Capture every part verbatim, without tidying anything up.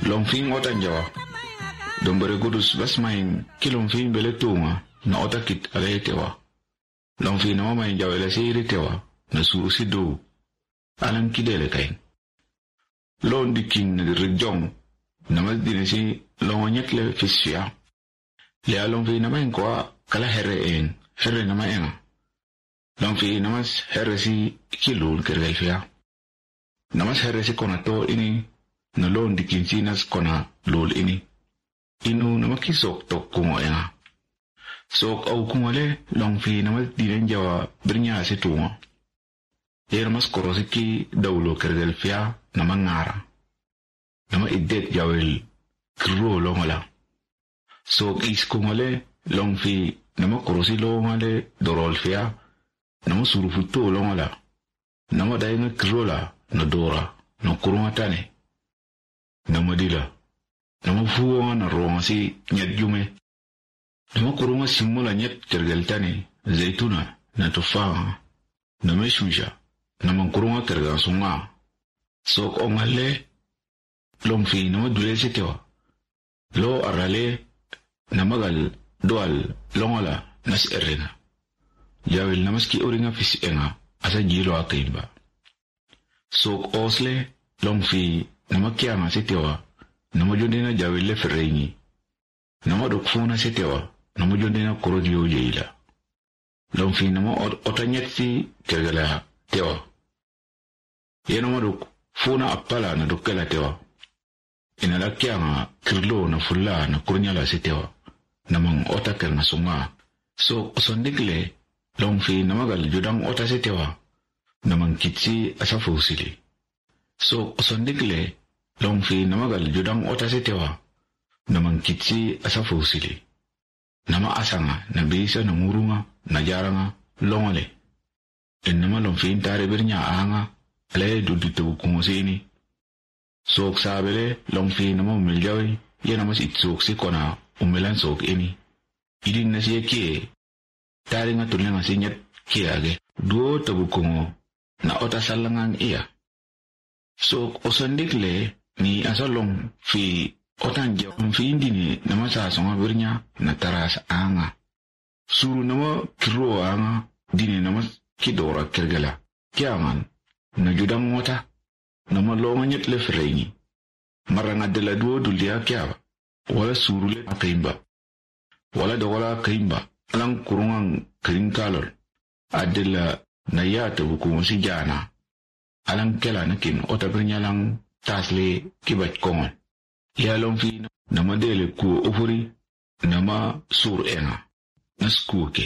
long fin otan jawa dombere gudus basmain kilon fin bele tunga na otakit aletewa long fin na mama jawa la siri tewa na su sido alam kidele kain lon dikin na rejong na masdine si long nyekle fisya le alon fin na main kwa kala herre en herre na main long fin na mas herre si kilul kergelfia na mas herre si konato ini na lon dikin sinas kona lol ini inu na makisok tok kumo ya sok au kumale long fi na mas dilen jawa bernya si tungo yer mas korosiki dawlo kergelfia na mangara nama idet jawel kro longala sok is kumale long fi nama korosi longale dorolfia nama surufuto longala nama dainga krola na dora na kurungatane nama dila nama fuwa na ronga si nyat jume nama kurunga simula nyat kergeltane zaituna na tufaa nama shusha nama kurunga kerga sunga sok ongale long fi nama dule sitewa lo arale nama gal doal longala nas erena jawel namaski oringa fis enga asa jilo akaimba sok osle long fi nama kianga sitewa nama jondena jawelle ferreini nama dokfuna sitewa nama jondena korodio jeila long fi nama otanyet fi kergala tewa ye nama dok funa apala na dokela tewa ina la kianga kirlo na fulla na kurnyala sitewa namang otakel na sunga so osondikle long fi namagal judang ota sitewa namang kitsi asa fusili so osondikle long fi namagal judang ota sitewa namang kitsi asa fusili nama asanga na bisa na murunga na jaranga longole enama long fi intare bernya anga ale duditu kumosini sok sabele long fi nama miljawi yana mas itsok si kona umelan sok ini idin na siya kie tari nga tuloy nga sinyat kiage duo tabukungo na otasalangan iya sok osandikle ni asalong fi otanja fi indini na masasonga birnya na taras anga suru nama kiro anga dini nama kidora kergala kiaman na judang mota nama longa nyet le freini maranga de la duo dulia kiaba wala surule akaimba wala da wala akaimba alang kurungang green color adela na yata buku si jana alang kela nakin otabrinya lang tasle kibat kongon ya long fi na madele ku ofuri nama sur ena nasku ke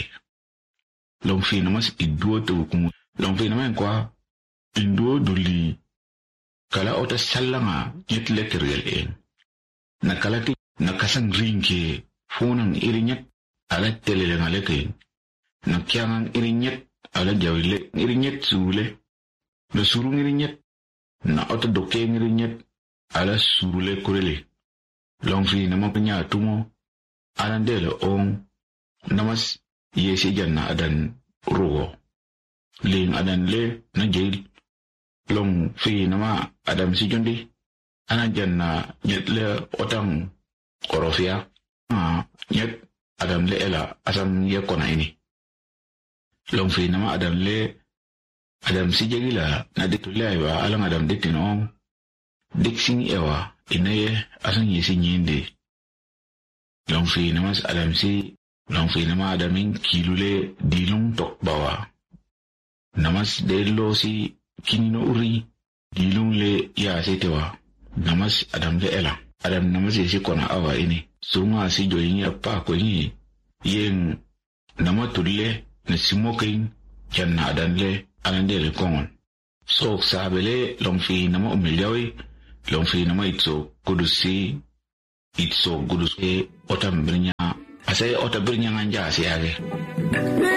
long fi na mas iduo to buku long fi na man kwa indo duli kala ota sallanga yetle kerel en na kala ki na kasang ringke funang irinyet ala telele ngaleke na kiangang irinyet ala jawile irinyet sule na surung irinyet na ota doke irinyet ala surule kurele long fi na mapanya tumo ala ndele ong namas yesi janna adan rugo ling adan le na jail long fi nama adam si jondi ana janna nyetle otang korofia ah nyet adam le ela asam ye kona ini long fi nama adam le adam si jegila na ditulai wa alang adam ditino dixing ewa inaye asang yesi nyinde long fi nama adam si long fi nama adamin kilule dilung tok bawa namas delo si kinino uri dilung le ya setewa namas adam le ela adam namas yesi kona awa ini sunga si joyini apa ko ni yen namatulle na simokin janna adan le anandele kongon sok sabele longfi nama umilyawi longfi nama itso kudusi itso kudusi otam bernya asai otam bernya nganja siage